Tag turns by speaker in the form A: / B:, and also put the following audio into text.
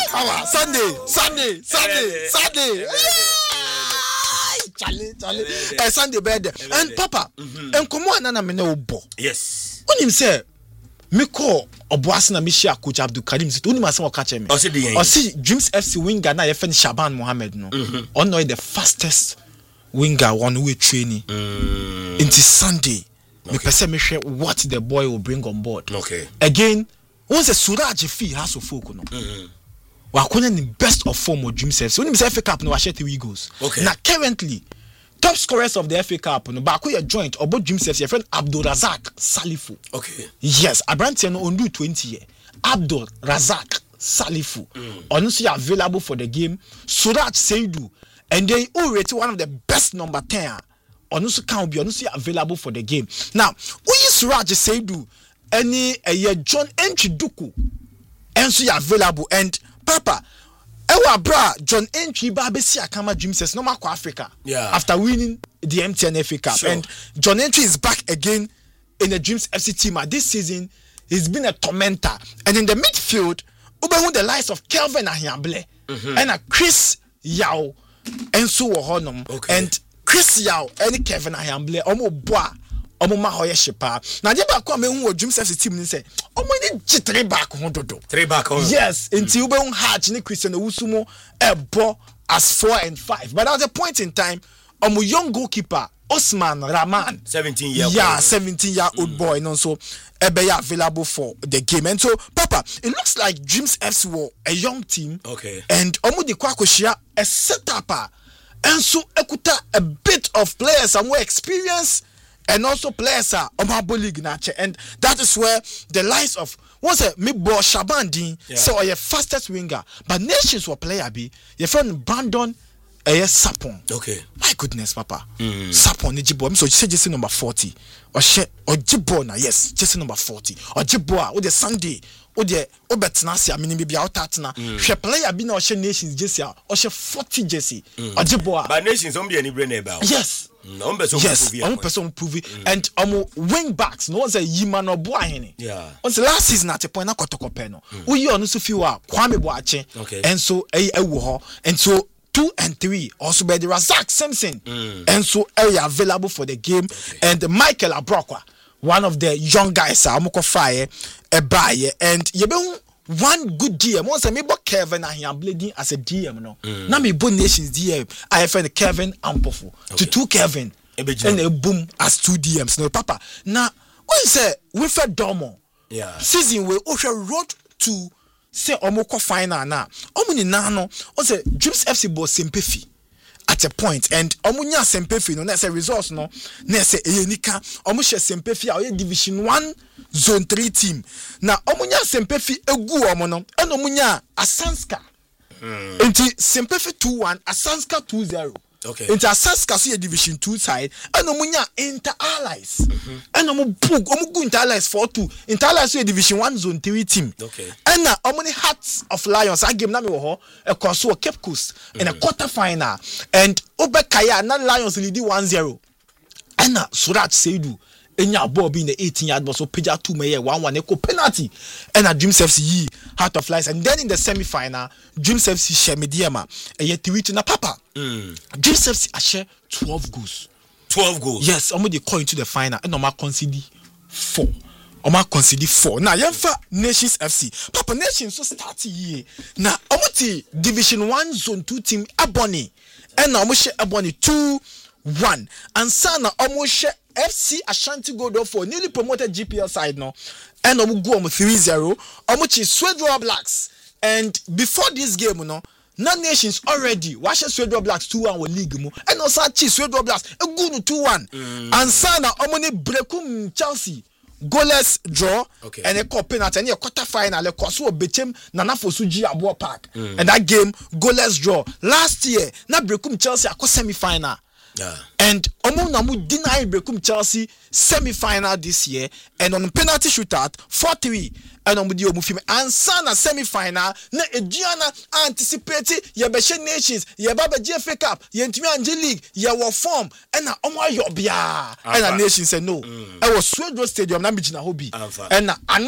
A: Sunday. Charlie. Sunday bed. And Papa, and come on, and no bo.
B: Yes.
A: When him say, me call Obuasina Mishia coach Abdul Karim. Sit only myself catch me. Or see Dreams FC winger na yefen Shaban Mohammed no. On the fastest winger one way training. Into Sunday. Me person me share what the boy will bring on board.
B: Okay.
A: Again, once a Suraj fee has to folk no. Wakonya the best of form of Dreams FC. When him say FA Cup no share 3 goals.
B: Okay.
A: Now currently top scorers of the FA Cup no Bakoya joint about Dreams FC your friend Abdul Razak Salifu.
B: Okay.
A: Yes, Abrantian no undo 20 year. Abdul Razak Salifu. Honestly available for the game. Suraj Seidu and they already one of the best number 10. Honestly can be honestly available for the game. Now, who is Suraj Seidu? Any John Entry Duku and so available and Papa Ewa bra John Entry Babesi Akama Dreams says no Marco Africa.
B: Yeah.
A: After winning the MTN FA Cup. Sure. And John Entry is back again in the Dreams FC team. This season he's been a tormentor. And in the midfield, Ubehun the likes of Kelvin Ahiamble and Chris Yao and so Honum.
B: Okay.
A: And Chris Yao and Kevin Ahiamble Omo Boa Omo Mahoye Shepa. Now they back come who Dreams FC team and say Omo ni 3 back on dodo.
B: 3 back on.
A: Yes, until Ubehun Hatch ni Christian Owusumo ebo as 4 and 5. But at a point in time, Omo young goalkeeper Osman Rahman 17-year-old boy and also available for the game. And so Papa, it looks like Dreams FC were a young team.
B: Okay.
A: And Omo di Kwakoshia a setup and so ekuta a bit of players and more experience and also players are Omabo League nache. And that is where the likes of what's a Mibo Shabandin so your fastest winger. But Nations were player be your friend Brandon Sapon.
B: Okay.
A: My goodness, Papa. Sapon Jibo. So you say just number 40. Or Jibo na yes, just number 40. Or Jibo or the Sunday. Or the Obetnasi, I mean, maybe out tatna. She player be no she Nations Jesse or she 40 Jesse. Or Jibo.
B: But Nations don't be any brain about.
A: Yes. One person prove it. And wing backs, no one's a Yiman or Boahini.
B: Yeah.
A: On the last season at a point, I got to Copeno. We on so few are Kwame Boache.
B: Okay.
A: And so and so 2 and 3 also by the Razak Simpson. And so area available for the game.
B: Okay.
A: And Michael Abrokwa, one of the young guys, Amoko Fire, a buyer, and Yebon. One good DM. Once I bought Kevin and I'm bleeding as a DM. No, now me both Nations DM. I find Kevin Ampofu to 2 Kevin and a boom as 2 DMs. No, Papa. Now, when say Wilfred Domo, season we also road to say Omoko final now. Omuni nano. On say Dreams FC boss sympathy at a point and Omunya sympathy. No, that's a resource. No, that's a Enika. Omusha sympathy. Our Division 1. Zone 3 team. Now, Omunya Sempefi egu omono, and Omunya Asanska. Into Sempefi 2-1, Asanska 2-0.
B: Okay.
A: Into Asanska see a Division 2 side, and Omunya Inter Allies. And Omugu Inter Allies 4-2. Inter Allies see a Division 1 Zone 3 team.
B: Okay.
A: And now Omuni Hearts of Lions. I game na me wo a Koso Cape Coast in a quarter final. And Obekaya na Lions lead 1-0. And now Suraj Seidu. Enya ball be in the 18-yard box, so Peja 2 may 1-1 equal penalty. And a Dreams FC Heart of Lions. And then in the semi-final, Dreams FC share Mediama. And yet to na Papa. Dreams FC share 12 goals.
B: 12 goals.
A: Yes, I'm going to call into the final. And I'm concede 4. Now, Yemfa Nations FC. Papa Nations so start here. Now, I'm Division 1 Zone 2 team Aboni. And now I'm share Aboni 2-1. And Sana I'm share FC Ashanti Gold for newly promoted GPL side now, and I'm go 3-0. Omuchi Swedro Blacks, and before this game, non-nations already. Watch Swedro Blacks 2-1 with league mo, and also Swedro Blacks a good 2-1. And Sana Omoni Brekum Chelsea goalless draw, and a cup penalty and a quarter final. A Kosu Bechem Nana Fosuji Abo Park, and that game goalless draw last year. Now Brekum Chelsea a semi-final.
B: Yeah.
A: And Omonamu deny Brekum Chelsea semi-final this year, and on penalty shootout 4-3, and on the Omufime and Sana semi-final. Na Ediana anticipated Yabeshe Nations, Yababa GFA Cup, Yentimi Anji League, Yawa form, and na Omwa Yobia, and a nation said no. I was Swedro Stadium, Namijina Hobby, and